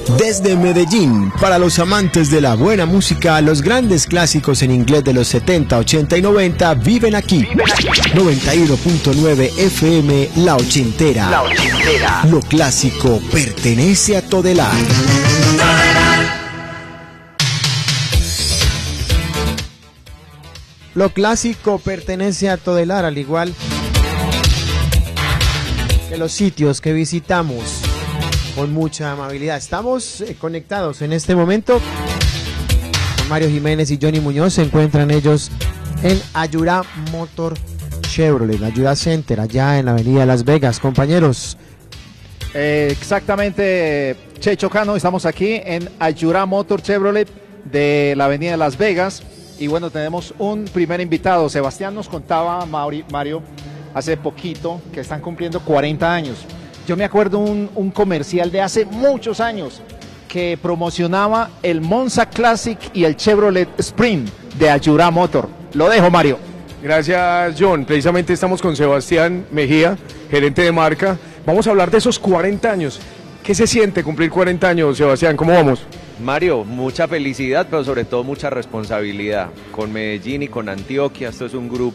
Desde Medellín, para los amantes de la buena música, los grandes clásicos en inglés de los 70, 80 y 90 viven aquí. 91.9 FM, La Ochentera. La Ochentera. Lo clásico pertenece a Todelar. Lo clásico pertenece a Todelar, al igual que los sitios que visitamos con mucha amabilidad. Estamos conectados en este momento con Mario Jiménez y Johnny Muñoz. Se encuentran ellos en Ayurá Motor Chevrolet, Ayurá Center, allá en la avenida Las Vegas. Compañeros. Exactamente, Checho Cano, estamos aquí en Ayurá Motor Chevrolet de la avenida Las Vegas. Y bueno, tenemos un primer invitado. Sebastián nos contaba, Mario, hace poquito que están cumpliendo 40 años. Yo me acuerdo un comercial de hace muchos años que promocionaba el Monza Classic y el Chevrolet Sprint de Ayurá Motor. Lo dejo, Mario. Gracias, John. Precisamente estamos con Sebastián Mejía, gerente de marca. Vamos a hablar de esos 40 años. ¿Qué se siente cumplir 40 años, Sebastián? ¿Cómo vamos? Mario, mucha felicidad, pero sobre todo mucha responsabilidad. Con Medellín y con Antioquia, esto es un grupo